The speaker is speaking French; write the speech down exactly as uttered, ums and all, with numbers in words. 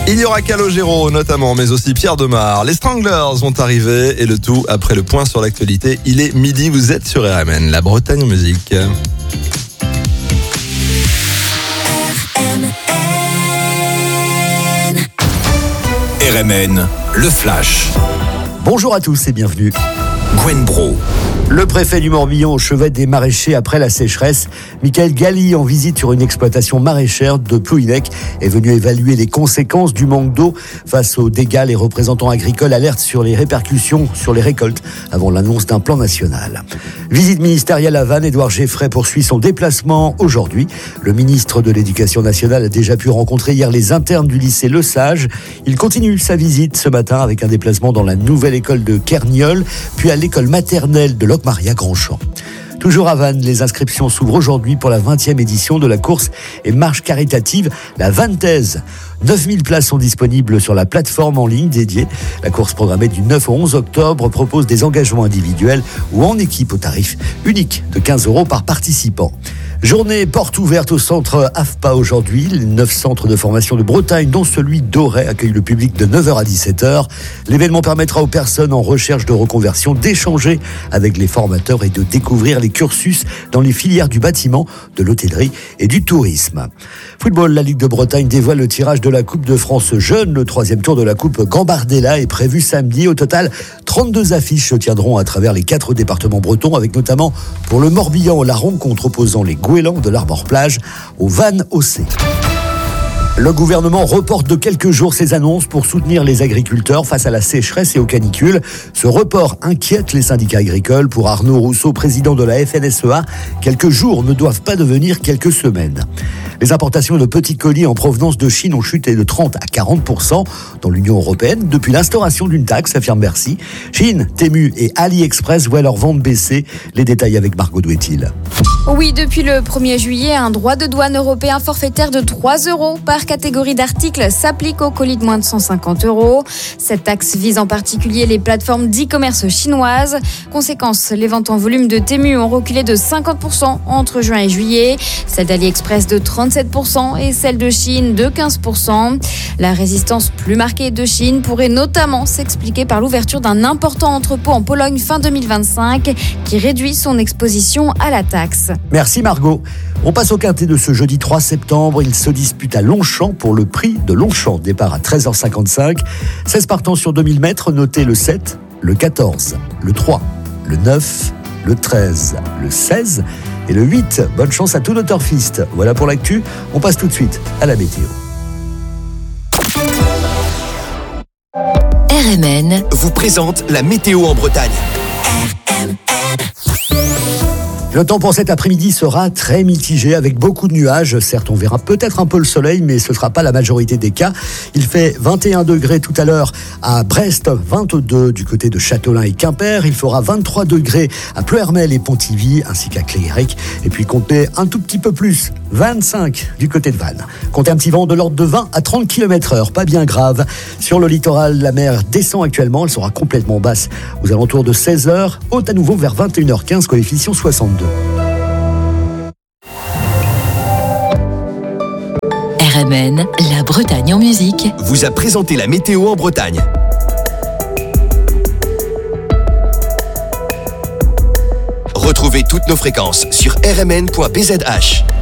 Il y aura Calogero notamment, mais aussi Pierre Demar. Les Stranglers vont arriver et le tout après le point sur l'actualité. Il est midi, vous êtes sur R M N, la Bretagne en musique. R M N, le Flash. Bonjour à tous et bienvenue. Gwen Bro. Le préfet du Morbihan au chevet des maraîchers après la sécheresse. Michael Galli, en visite sur une exploitation maraîchère de Plouhinec, est venu évaluer les conséquences du manque d'eau. Face aux dégâts, les représentants agricoles alertent sur les répercussions sur les récoltes avant l'annonce d'un plan national. Visite ministérielle à Vannes, Édouard Geffray poursuit son déplacement aujourd'hui. Le ministre de l'Éducation nationale a déjà pu rencontrer hier les internes du lycée Le Sage. Il continue sa visite ce matin avec un déplacement dans la nouvelle école de Kerniol, puis à l'école maternelle de Locmaria Grandchamp. Toujours à Vannes, les inscriptions s'ouvrent aujourd'hui pour la vingtième édition de la course et marche caritative La Vantaise. neuf mille places sont disponibles sur la plateforme en ligne dédiée. La course programmée du neuf au onze octobre propose des engagements individuels ou en équipe au tarif unique de quinze euros par participant. Journée porte ouverte au centre A F P A aujourd'hui. Les neuf centres de formation de Bretagne, dont celui d'Auray, accueillent le public de neuf heures à dix-sept heures. L'événement permettra aux personnes en recherche de reconversion d'échanger avec les formateurs et de découvrir les cursus dans les filières du bâtiment, de l'hôtellerie et du tourisme. Football, la Ligue de Bretagne dévoile le tirage de la Coupe de France Jeunes. Le troisième tour de la Coupe Gambardella est prévu samedi. Au total, trente-deux affiches se tiendront à travers les quatre départements bretons, avec notamment pour le Morbihan la rencontre opposant les Goélands de l'Arbor-Plage au Vannes O C. Le gouvernement reporte de quelques jours ses annonces pour soutenir les agriculteurs face à la sécheresse et aux canicules. Ce report inquiète les syndicats agricoles. Pour Arnaud Rousseau, président de la F N S E A, quelques jours ne doivent pas devenir quelques semaines. Les importations de petits colis en provenance de Chine ont chuté de trente à quarante pour cent dans l'Union européenne depuis l'instauration d'une taxe, affirme Bercy. Chine, Temu et AliExpress voient leurs ventes baisser. Les détails avec Margot Douetil. Oui, depuis le premier juillet, un droit de douane européen forfaitaire de trois euros par catégorie d'articles s'applique aux colis de moins de cent cinquante euros. Cette taxe vise en particulier les plateformes d'e-commerce chinoises. Conséquence, les ventes en volume de Temu ont reculé de cinquante pour cent entre juin et juillet. Celle d'AliExpress de trente-sept pour cent et celle de Chine de quinze pour cent. La résistance plus marquée de Chine pourrait notamment s'expliquer par l'ouverture d'un important entrepôt en Pologne fin deux mille vingt-cinq qui réduit son exposition à la taxe. Merci Margot. On passe au quintet de ce jeudi trois septembre. Il se dispute à Longchamp pour le prix de Longchamp. Départ à treize heures cinquante-cinq. seize partants sur deux mille mètres. Notez le sept, le quatorze, le trois, le neuf, le treize, le seize et le huit. Bonne chance à tous nos turfistes. Voilà pour l'actu. On passe tout de suite à la météo. R M N vous présente la météo en Bretagne. Le temps pour cet après-midi sera très mitigé avec beaucoup de nuages. Certes, on verra peut-être un peu le soleil, mais ce ne sera pas la majorité des cas. Il fait vingt et un degrés tout à l'heure à Brest, vingt-deux du côté de Châtelain et Quimper. Il fera vingt-trois degrés à Pleuhermel et Pontivy, ainsi qu'à Clérec. Et puis comptez un tout petit peu plus, vingt-cinq du côté de Vannes. Comptez un petit vent de l'ordre de vingt à trente kilomètres heure, pas bien grave. Sur le littoral, la mer descend actuellement. Elle sera complètement basse aux alentours de seize heures. Haute à nouveau vers vingt et une heures quinze, coefficient soixante-deux. R M N, la Bretagne en musique, vous a présenté la météo en Bretagne. Retrouvez toutes nos fréquences sur r m n point b z h.